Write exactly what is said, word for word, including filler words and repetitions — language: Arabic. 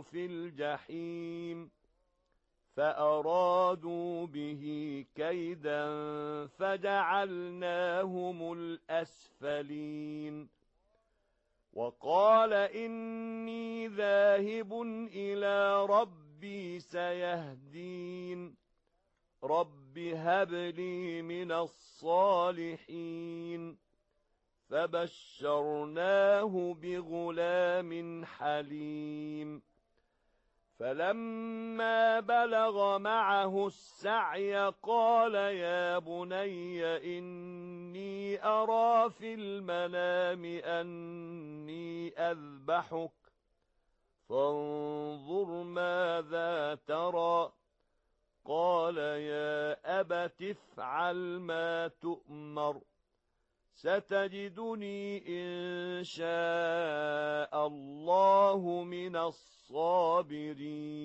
في الجحيم فأرادوا به كيدا فجعلناهم الأسفلين وقال إني ذاهب إلى ربي سيهدين رب هب لي من الصالحين فبشرناه بغلام حليم فلما بلغ معه السعي قال يا بني إني أرى في المنام أني أذبحك فانظر ماذا ترى قال يا أبت افعل ما تؤمر ستجدني إن شاء الله من الصابرين